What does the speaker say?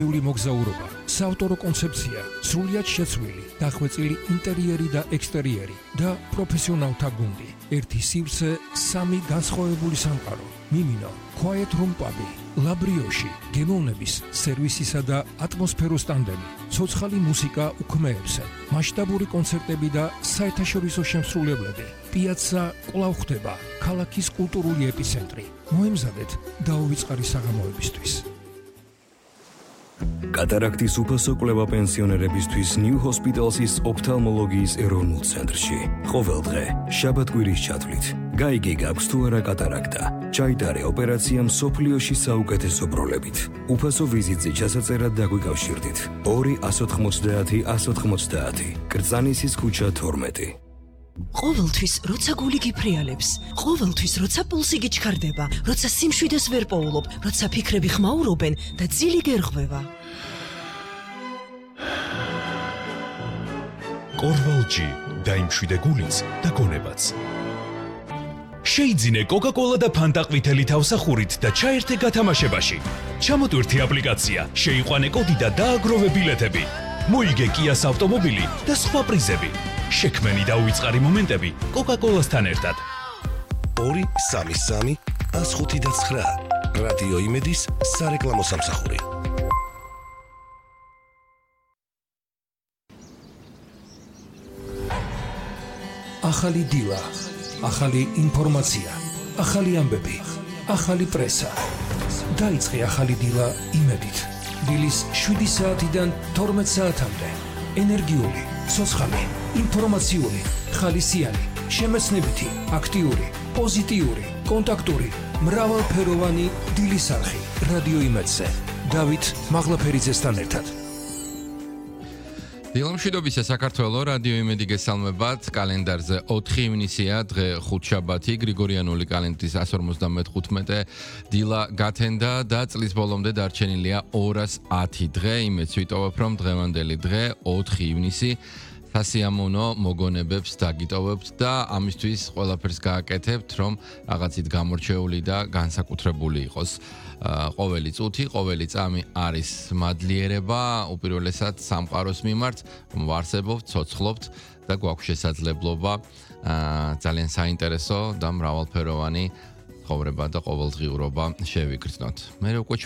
მოგზაურობა, საავტორო კონცეფცია, სრულიად შეცვლილი, დახვეწილი ინტერიერი და ექსტერიერი და პროფესიონალთა გუნდი. ერთი სივრცე, სამი განსხვავებული სამყარო. მიმინო, Quiet Room Pub-ი, ლაბრიოში, გემოვნების, სერვისისა და ატმოსფეროს ტანდემი, ცოცხალი მუსიკა უქმეებზე, მასშტაბური კონცერტები და საერთაშორისო შემსრულებლები. პიაცა კვლავ ხდება, ქალაქის კულტურული ეპიცენტრი. მოემზადეთ დაუვიწყარი საღამოებისთვის. კატარაქტის უფასო კვლევა პენსიონერებისთვის New Hospital's ოფთალმოლოგიის ეროვნულ ცენტრში. ყოველ დღე, შაბათ-კვირის ჩათვლით. გაიგე გაქვს თუ არა კატარაქტა. ჩაიტარე ოპერაცია მსოფლიოში საუკეთესო ბროლებით. უფასო ვიზიტზე ჩასაწერად დაგვიკავშირდით. 2-190-190. კრწანისის ქუჩა 12. ყოველთვის როცა გული გიფრიალებს, ყოველთვის როცა პულსი გიჩქარდება, როცა სიმშვიდეს ვერ პოულობ, როცა ფიქრები ხმაურობენ და ძილი გერღვევა. კორვალჯი დაიმშვიდე გულიც და გონებაც. შეიძინე კოკა-კოლა და ფანტა ყვითელი თავსახურით და ჩაერთე გათამაშებაში. ჩამოტვირთი აპლიკაცია, შეიყვანე კოდი და დააგროვე ბილეთები. მოიგე კიას ავტომობილი და სხვა პრიზები. შექმენი და უიწყარი მომენტები კოკა-კოლასთან ერთად. 2-3-3-105-9 რადიო იმედის სარეკლამო სამსახური. ახალი დილა, ახალი ინფორმაცია, ახალი ამბები, ახალი პრესა. დაიწყე ახალი დილა იმედით. დილის 7 საათიდან 12 საათამდე. ენერგიული, ცოცხალი, ინფორმაციული, ხალისიანი, შემეცნებითი, აქტიური, პოზიტიური, კონტაქტური, მრავალფეროვანი დილის არხი. რადიო იმედზე. დავით მაღლაფერიძესთან ერთად. დილამშვიდობისა საქართველო, რადიო იმედი გესალმებათ. კალენდარზე 4 ივნისია, დღე ხუთშაბათი, გრიგორიანული კალენდრის 155 დილა გათენდა და წლის ბოლომდე დარჩენილია 210 დღე. იმედს ვიტოვებ, რომ დღევანდელი დღე 4 ივნისი სასიამოვნო მოგონებებს დაგიტოვებთ და ამისთვის ყველაფერს გააკეთებთ, რომ რაღაცით გამორჩეული და განსაკუთრებული იყოს. ყოველი წუთი, ყოველი წამი არის მადლიერება, უპირველესად სამყაროს მიმართ, რომ ვარსებობთ, ცოცხლობთ და გვაქვს შესაძლებლობა ძალიან საინტერესო და მრავალფეროვანი ცხოვრება და ყოველდღიურობა შევიგრძნოთ. მე უკვე